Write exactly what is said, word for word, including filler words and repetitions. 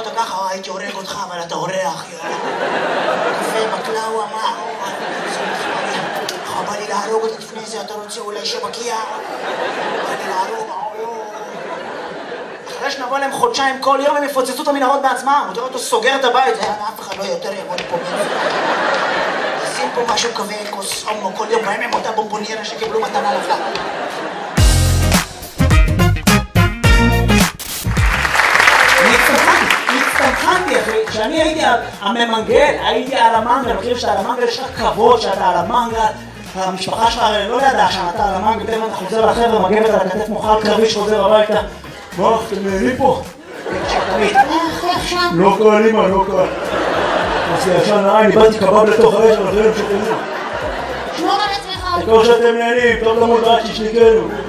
אותה ככה, הייתי הורג אותך, אבל אתה אורח, קפה בקלה, הוא אמר, בא לי להרוג אותה לפני זה, אתה רוצה אולי שבקיע? בא לי להרוג, אחרי שנבוא להם חודשיים כל יום, הם יפוצצו את המנהרות בעצמם, הוא תראה אותו סוגר את הבית, אף אחד לא יותר יעמוד פה. שים פה משהו כזה, כוס הומו, כל יום בהם עם אותה בומבוניירה שקיבלו מתנה נפלה. הצטמחנתי אחי, כשאני הייתי הממנגל, הייתי על המנגל, אני חושב שאתה על המנגל, יש לך כבוד שאתה על המנגל, המשפחה שלך לא ידעה שאתה על המנגל, תכף אתה חוזר לחבר'ה, מגבת על הכתף מוחל קרבי שחוזר הביתה. מה, אתם נהנים פה? לא קל, אמא, לא קל. עשי ישן נראה, אני באתי קבב לתוך האש, אבל אחרים שתהנו. שמור על עצמך. כמו שאתם נהנים, טוב למות רק ששניקנו.